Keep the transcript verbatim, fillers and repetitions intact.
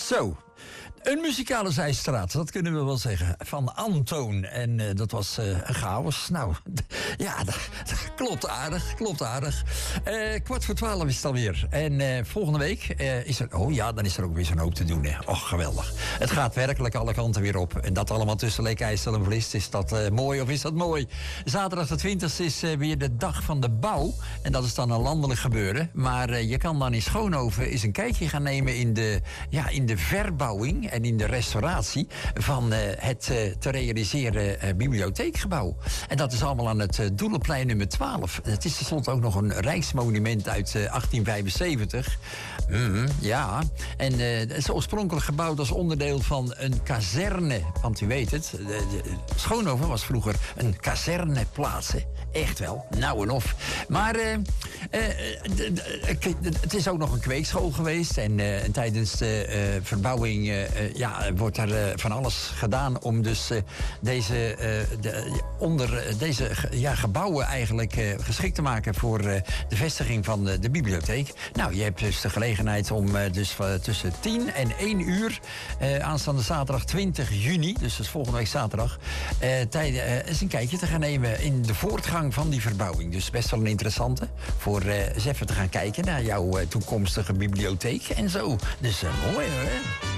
Zo. Een muzikale zijstraat, dat kunnen we wel zeggen. Van Antoon. En uh, dat was uh, een chaos. Nou, ja, dat, dat klopt aardig. Klopt aardig. Uh, kwart voor twaalf is het alweer. En uh, volgende week uh, is er... Oh ja, dan is er ook weer zo'n hoop te doen. Hè. Och, geweldig. Het gaat werkelijk alle kanten weer op. En dat allemaal tussen Leek, IJssel en Vlist. Is dat uh, mooi of is dat mooi? Zaterdag de twintigste is uh, weer de dag van de bouw. En dat is dan een landelijk gebeuren. Maar uh, je kan dan in Schoonhoven eens een kijkje gaan nemen in de, ja, in de verbouwing en in de restauratie van uh, het uh, te realiseren uh, bibliotheekgebouw. En dat is allemaal aan het uh, Doelenplein nummer twaalf. Het is tenslotte ook nog een rijksmonument uit uh, achttien vijfenzeventig. Mm, ja, en uh, het is oorspronkelijk gebouwd als onderdeel van een kazerne. Want u weet het, de, de, Schoonhoven was vroeger een kazerneplaats. Hè? Echt wel, nou en of. Maar uh, uh, de, de, de, het is ook nog een kweekschool geweest. En, uh, en tijdens de uh, verbouwing uh, uh, ja, wordt er uh, van alles gedaan om dus uh, deze, uh, de, onder, uh, deze ja, gebouwen eigenlijk uh, geschikt te maken voor uh, de vestiging van uh, de bibliotheek. Nou, je hebt dus de gelegenheid om uh, dus uh, tussen tien en één uur uh, aanstaande zaterdag twintig juni, dus dat is volgende week zaterdag, uh, tijd, uh, eens een kijkje te gaan nemen in de voortgang van die verbouwing. Dus best wel een interessante voor uh, eens even te gaan kijken naar jouw uh, toekomstige bibliotheek en zo. Dus uh, mooi hoor.